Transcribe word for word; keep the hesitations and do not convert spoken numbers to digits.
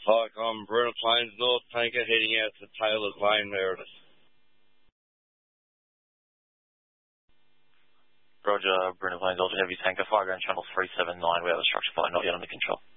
Hike, I'm Bruno Plains, North Tanker, heading out to Taylor's Lane, Meredith. Roger, Bruno Plains, Ultra Heavy Tanker, Fire Ground Channel three seven nine, we have a structure fire not yet under control.